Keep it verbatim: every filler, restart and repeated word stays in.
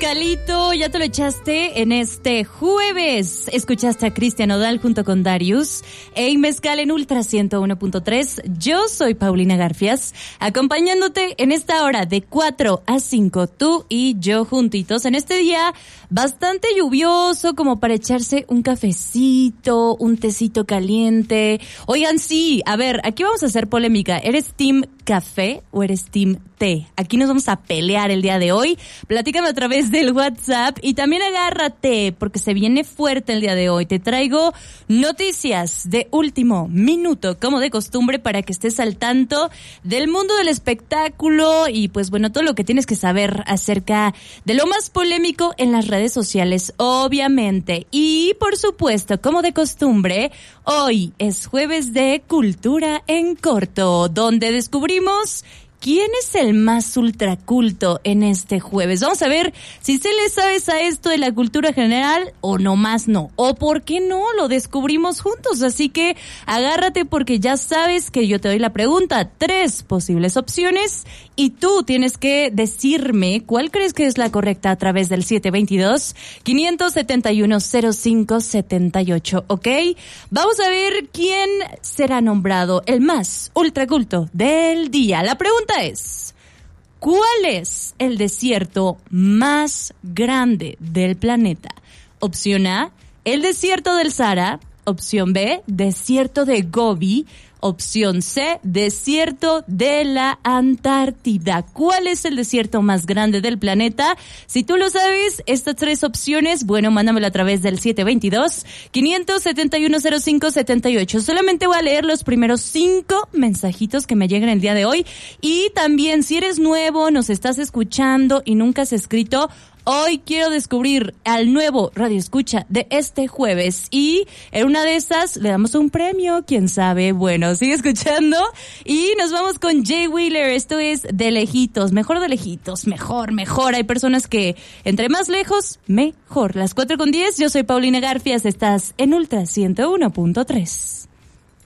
mezcalito, ya te lo echaste en este jueves. Escuchaste a Cristian Nodal junto con Darius. Hey, mezcal en Ultra ciento uno punto tres. Yo soy Paulina Garfias, acompañándote en esta hora de cuatro a cinco, tú y yo juntitos, en este día bastante lluvioso, como para echarse un cafecito, un tecito caliente. Oigan, sí, a ver, aquí vamos a hacer polémica. ¿Eres team café o eres team té? Aquí nos vamos a pelear el día de hoy. Platícame a través del WhatsApp y también agárrate porque se viene fuerte el día de hoy. Te traigo noticias de último minuto, como de costumbre, para que estés al tanto del mundo del espectáculo y pues bueno, todo lo que tienes que saber acerca de lo más polémico en las redes sociales, obviamente. Y por supuesto, como de costumbre, hoy es jueves de Cultura en Corto, donde descubrimos ¿quién es el más ultraculto en este jueves? Vamos a ver si se le sabes a esto de la cultura general o nomás no. O por qué no, lo descubrimos juntos. Así que agárrate porque ya sabes que yo te doy la pregunta. Tres posibles opciones y tú tienes que decirme cuál crees que es la correcta a través del siete veintidós, quinientos setenta y uno, cero cinco setenta y ocho. ¿Ok? Vamos a ver quién será nombrado el más ultraculto del día. La pregunta es, ¿cuál es el desierto más grande del planeta? Opción A, el desierto del Sahara. Opción B, desierto de Gobi. Opción C, desierto de la Antártida. ¿Cuál es el desierto más grande del planeta? Si tú lo sabes, estas tres opciones, bueno, mándamelo a través del siete veintidós, quinientos setenta y uno, cero cinco setenta y ocho. Solamente voy a leer los primeros cinco mensajitos que me llegan el día de hoy. Y también, si eres nuevo, nos estás escuchando y nunca has escrito, hoy quiero descubrir al nuevo Radio Escucha de este jueves y en una de esas le damos un premio, quién sabe. Bueno, sigue escuchando y nos vamos con Jay Wheeler. Esto es De Lejitos, mejor de lejitos, mejor, mejor. Hay personas que entre más lejos, mejor. Las cuatro con diez, yo soy Paulina Garfias, estás en Ultra ciento uno punto tres.